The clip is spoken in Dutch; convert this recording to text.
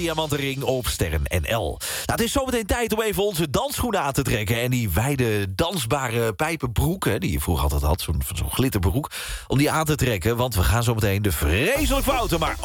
Diamantenring op Sterren NL. Nou, het is zometeen tijd om even onze dansschoenen aan te trekken. En die wijde dansbare pijpenbroek, hè, die je vroeger altijd had, zo'n glitterbroek, om die aan te trekken. Want we gaan zometeen de vreselijk foute, maar